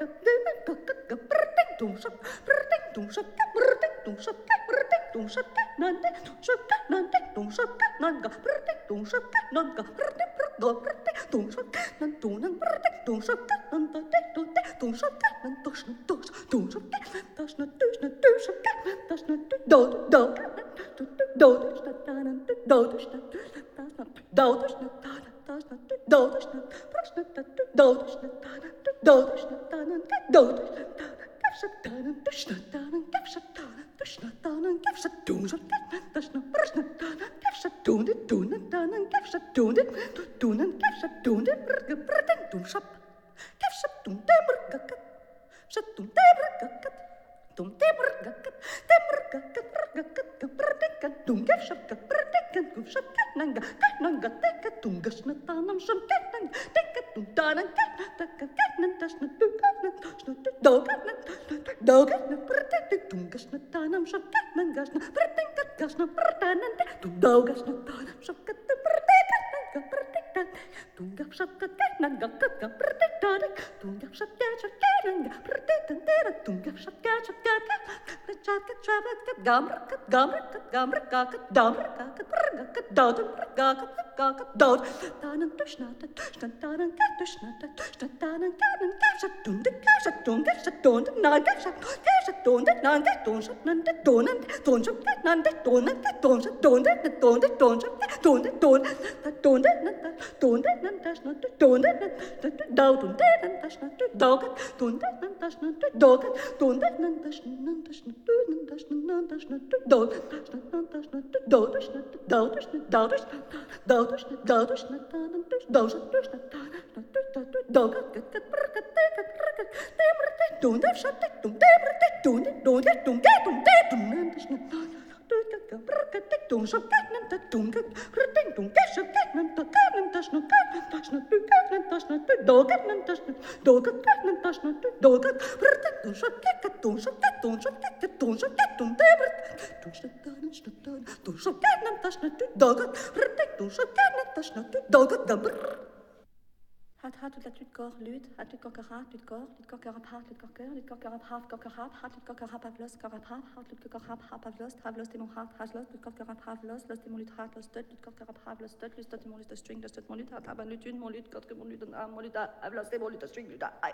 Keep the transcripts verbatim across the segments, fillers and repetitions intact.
Hat hat ut latut kor lut, hat ut kokara, lut kor, lut kokarap hat, lut kokar, lut kokarap hat, kokarap, hat lut kokarap avlos, korap hat, hat lut kokarap hat avlos, havlos demon hat, haslos, lut kokarap havlos, los demon lut hat, los stot, lut kokarap havlos, stot, lut stot demon lut string, los stot mon lut hat, aban lut une, mon lut, kot mon lut, un mon lut, avlos demon lut string, lut ai.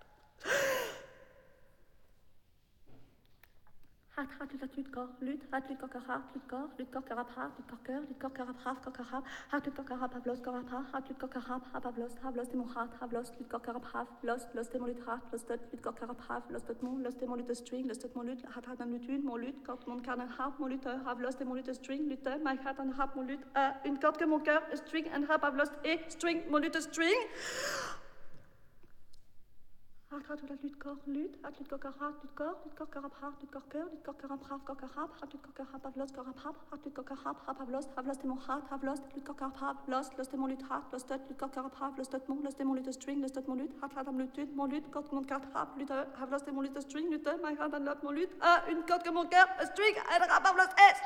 Hat hat lut latut kor lut, hat lut kokarap, lut kor, lut kokarap hat, lut kokar, lut kokarap hat, kokarap, hat lut kokarap avlos, korap hat, hat lut kokarap hat avlos, havlos demon hat, havlos, lut kokarap havlos, los demon lut hat, los stot, lut kokarap hav, los stot mon, los demon lut string, los stot mon lut, hat hat un lut une, mon lut, kot mon kan hat, mon lut, havlos demon lut string, lut, my hat un hat, mon lut, une kot que mon cœur, string and hat avlos et string, mon lut string. Hat hat lut lut kor lut, hat lut kokar hat lut kor, lut kokar hat lut kokar, lut kokar hat kokar hat, hat lut kokar hat avlos korap hat, hat lut kokar hat hat avlos, havlos demon hat, havlos, lut kokar hat, los, los demon lut hat, los stot, lut kokar hat, los stot mon, los demon lut string, los stot mon lut, hat hat am lut une, mon lut, kot mon kat hat, lut, havlos demon lut string, lut, my hat un lot mon lut, une kot que mon cœur, string, and rap avlos,